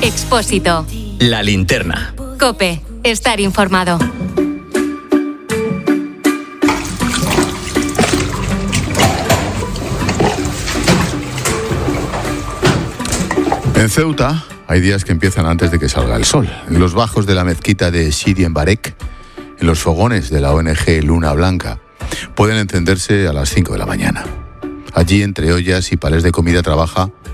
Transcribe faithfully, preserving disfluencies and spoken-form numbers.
Expósito. La Linterna. COPE. Estar informado. En Ceuta hay días que empiezan antes de que salga el sol. En los bajos de la mezquita de Sidi en Barek, en los fogones de la O N G Luna Blanca, pueden encenderse a las cinco de la mañana. Allí, entre ollas y palés de comida, trabaja